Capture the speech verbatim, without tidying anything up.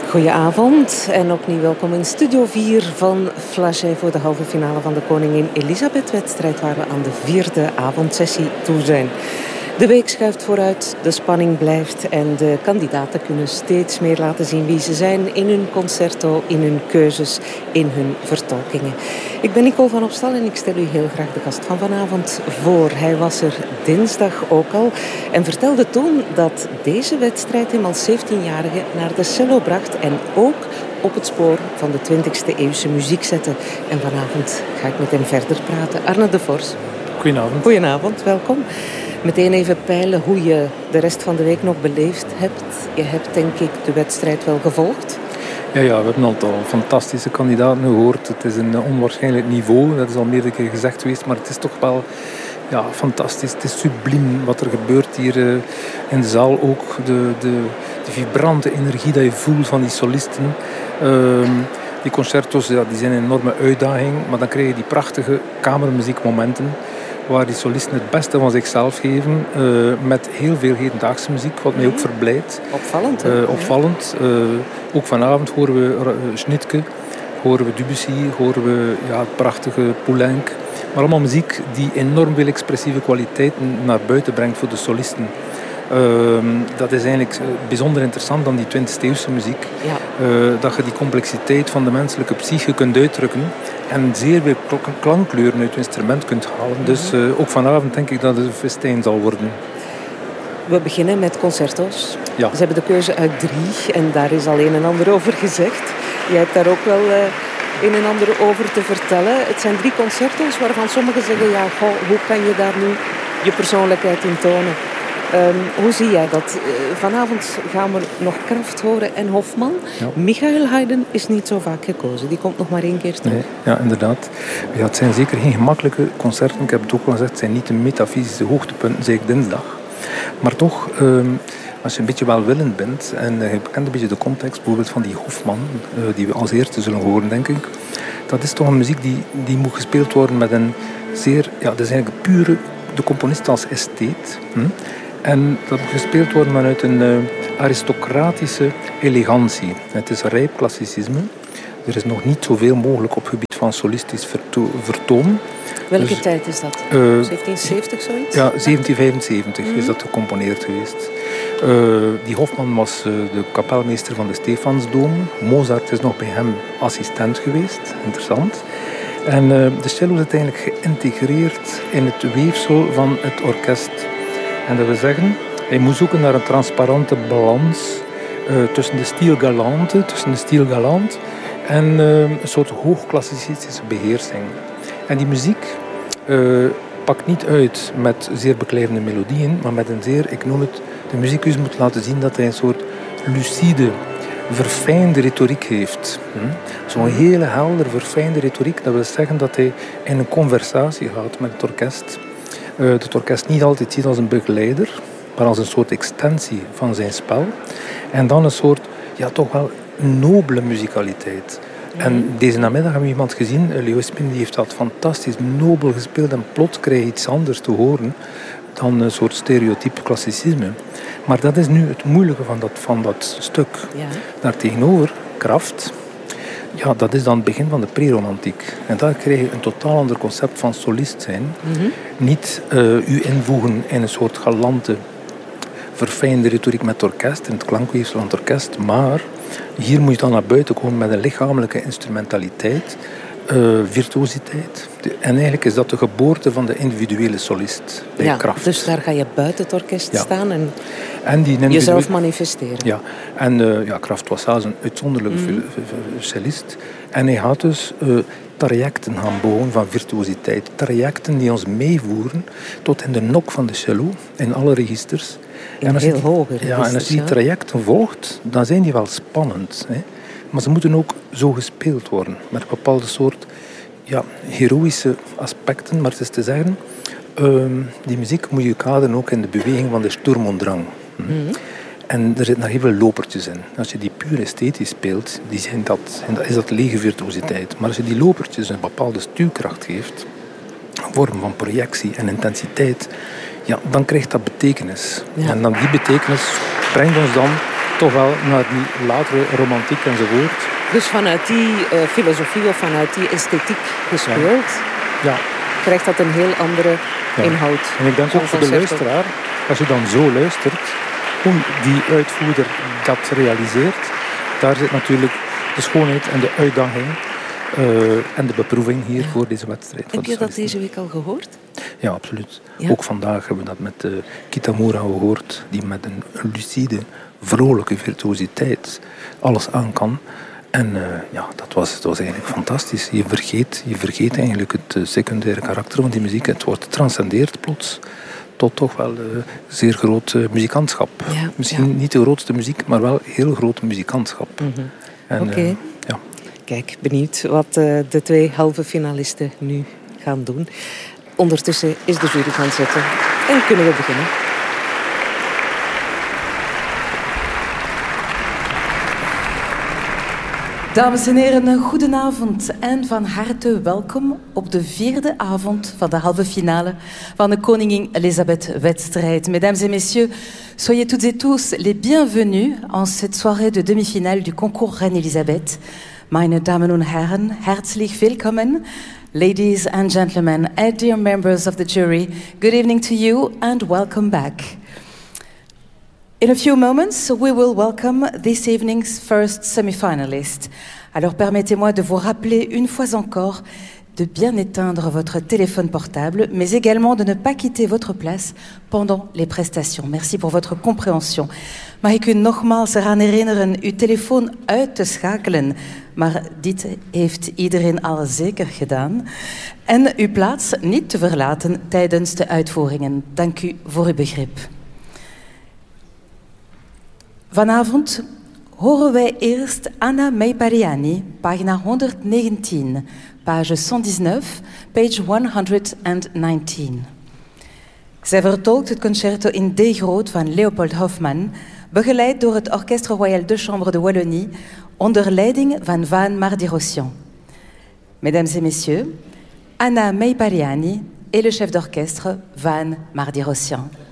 Goedenavond en opnieuw welkom in Studio vier van Flagey voor de halve finale van de Koningin Elisabeth-wedstrijd, waar we aan de vierde avondsessie toe zijn. De week schuift vooruit, de spanning blijft en de kandidaten kunnen steeds meer laten zien wie ze zijn in hun concerto, in hun keuzes, in hun vertolkingen. Ik ben Nicole van Opstal en ik stel u heel graag de gast van vanavond voor. Hij was er dinsdag ook al en vertelde toen dat deze wedstrijd hem als zeventienjarige naar de cello bracht en ook op het spoor van de twintigste eeuwse muziek zette. En vanavond ga ik met hem verder praten. Arne de Vors. Goedenavond. Goedenavond, welkom. Meteen even peilen hoe je de rest van de week nog beleefd hebt. Je hebt denk ik de wedstrijd wel gevolgd. Ja, ja, we hebben een aantal fantastische kandidaten gehoord. Het is een onwaarschijnlijk niveau, dat is al meerdere keer gezegd geweest, maar het is toch wel ja, fantastisch. Het is subliem wat er gebeurt hier uh, in de zaal. Ook de, de, de vibrante energie dat je voelt van die solisten. Uh, die concertos ja, die zijn een enorme uitdaging, maar dan krijg je die prachtige kamermuziekmomenten waar die solisten het beste van zichzelf geven, uh, met heel veel hedendaagse muziek, wat mij ook verblijdt. Opvallend, hè? Uh, opvallend. Uh, ook vanavond horen we uh, Schnitke, horen we Debussy, horen we ja, het prachtige Poulenc. Maar allemaal muziek die enorm veel expressieve kwaliteiten naar buiten brengt voor de solisten. Uh, dat is eigenlijk bijzonder interessant dan die twintigste eeuwse muziek. Ja. Uh, dat je die complexiteit van de menselijke psyche kunt uitdrukken en zeer veel klankkleuren uit het instrument kunt halen. Mm-hmm. Dus uh, ook vanavond denk ik dat het een festijn zal worden. We beginnen met concerto's. Ja. Ze hebben de keuze uit drie en daar is al een en ander over gezegd. Jij hebt daar ook wel uh, een en ander over te vertellen. Het zijn drie concerto's waarvan sommigen zeggen, ja, goh, hoe kan je daar nu je persoonlijkheid in tonen? Um, hoe zie jij dat? Uh, vanavond gaan we nog Kraft horen en Hofman. Ja. Michael Haydn is niet zo vaak gekozen. Die komt nog maar één keer terug. Nee, ja, inderdaad. Ja, het zijn zeker geen gemakkelijke concerten. Ik heb het ook al gezegd, het zijn niet de metafysische hoogtepunten, zei ik dinsdag. Maar toch, um, als je een beetje welwillend bent en uh, je kent een beetje de context, bijvoorbeeld van die Hofman, uh, die we als eerste zullen horen, denk ik. Dat is toch een muziek die, die moet gespeeld worden met een zeer, ja, dat is eigenlijk pure, de componist als estheet. Hm? En dat moet gespeeld worden vanuit een uh, aristocratische elegantie. Het is rijp klassicisme. Er is nog niet zoveel mogelijk op het gebied van solistisch verto- vertoon. Welke dus, tijd is dat? Uh, zeventien zeventig zoiets? Ja, zeventien vijfenzeventig mm-hmm. is dat gecomponeerd geweest. Uh, die Hofman was uh, de kapelmeester van de Stefansdom. Mozart is nog bij hem assistent geweest. Interessant. En uh, de cello is uiteindelijk geïntegreerd in het weefsel van het orkest. En dat wil zeggen, hij moet zoeken naar een transparante balans uh, tussen de stijl galante, tussen de stijl galant en uh, een soort hoogklassicistische beheersing. En die muziek uh, pakt niet uit met zeer beklijvende melodieën, maar met een zeer, ik noem het, de muzikus moet laten zien dat hij een soort lucide, verfijnde retoriek heeft. Hm? Zo'n hele helder, verfijnde retoriek, dat wil zeggen dat hij in een conversatie gaat met het orkest. Uh, het orkest niet altijd ziet als een begeleider, maar als een soort extensie van zijn spel. En dan een soort, ja, toch wel nobele muzikaliteit. Mm. En deze namiddag hebben we iemand gezien, Leo Spin, die heeft dat fantastisch nobel gespeeld en plots krijg je iets anders te horen dan een soort stereotype klassicisme. Maar dat is nu het moeilijke van dat, van dat stuk. Ja. Daartegenover, Kraft, ja, dat is dan het begin van de pre-romantiek. En daar krijg je een totaal ander concept van solist zijn. Mm-hmm. Niet uh, u invoegen in een soort galante, verfijnde retoriek met het orkest, in het klankweefsel van het orkest, maar hier moet je dan naar buiten komen met een lichamelijke instrumentaliteit, uh, virtuositeit. En eigenlijk is dat de geboorte van de individuele solist bij ja, Kraft. Dus daar ga je buiten het orkest ja. staan en, en die individuele... jezelf manifesteren. Ja, en uh, ja, Kraft was zelfs een uitzonderlijke mm. cellist. En hij gaat dus uh, trajecten gaan bouwen van virtuositeit. Trajecten die ons meevoeren tot in de nok van de cello, in alle registers. In en als heel hoger. Ja, en als je die trajecten volgt, dan zijn die wel spannend. Hè. Maar ze moeten ook zo gespeeld worden, met een bepaalde soort ja, heroïsche aspecten. Maar het is te zeggen, uh, die muziek moet je kaderen ook in de beweging van de Sturm und Drang. Hm. Mm-hmm. En er zitten nog heel veel lopertjes in. Als je die puur esthetisch speelt, die zijn dat, is dat lege virtuositeit. Maar als je die lopertjes een bepaalde stuwkracht geeft, een vorm van projectie en intensiteit, ja, dan krijgt dat betekenis. Ja. En dan die betekenis brengt ons dan toch wel naar die latere romantiek enzovoort. Dus vanuit die uh, filosofie of vanuit die esthetiek gespeeld, ja. Ja. krijgt dat een heel andere ja. inhoud. En ik denk ook voor de luisteraar, als je dan zo luistert, hoe die uitvoerder dat realiseert, daar zit natuurlijk de schoonheid en de uitdaging uh, en de beproeving hier ja. voor deze wedstrijd. Heb je dat deze week al gehoord? Ja, absoluut. Ja. Ook vandaag hebben we dat met uh, Kitamura gehoord, die met een lucide, vrolijke virtuositeit alles aan kan. En uh, ja, dat was, dat was eigenlijk fantastisch. Je vergeet, je vergeet eigenlijk het uh, secundaire karakter van die muziek. Het wordt transcendeerd plots tot toch wel uh, zeer groot uh, muzikantschap. Ja, Misschien ja. niet de grootste muziek, maar wel heel groot muzikantschap. Mm-hmm. Oké. Okay. Uh, ja. Kijk, benieuwd wat uh, de twee halve finalisten nu gaan doen. Ondertussen is de jury gaan zitten en kunnen we beginnen. Dames en heren, goedenavond en van harte welkom op de vierde avond van de halve finale van de Koningin Elisabeth-wedstrijd. Mesdames et messieurs, soyez toutes et tous les bienvenus en cette soirée de demi-finale du concours Reine Elisabeth. Meine Damen und Herren, herzlich willkommen. Ladies and gentlemen, and dear members of the jury, good evening to you and welcome back. In a few moments, we will welcome this evening's first semi-finalist. Alors permettez-moi de vous rappeler une fois encore de bien éteindre votre téléphone portable, mais également de ne pas quitter votre place pendant les prestations. Merci pour votre compréhension. Mag ik u nogmaals eraan herinneren uw telefoon uit te schakelen, maar dit heeft iedereen al zeker gedaan. En uw plaats niet te verlaten tijdens de uitvoeringen. Dank u voor uw begrip. Vanavond horen wij eerst Anna Meipariani, pagina honderdnegentien, page honderdnegentig, page honderdnegentien. Zij vertolkt het concerto in D groot van Leopold Hoffmann, begeleid door het Orchestre Royal de Chambre de Wallonie, onder leiding van Van Mardi-Rossian. Mesdames et messieurs, Anna Meipariani et le chef d'orchestre Van Mardi-Rossian.